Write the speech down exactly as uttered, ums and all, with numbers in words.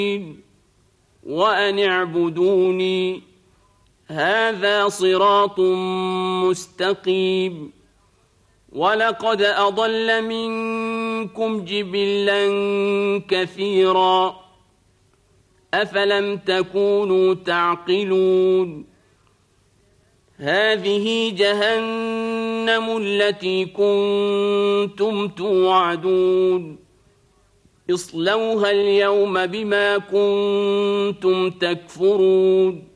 وأن اعبدوني هذا صراط مستقيم. ولقد أضل منكم جبلا كثيرا أفلم تكونوا تعقلون. هذه جهنم التي كنتم توعدون اصلوها اليوم بما كنتم تكفرون.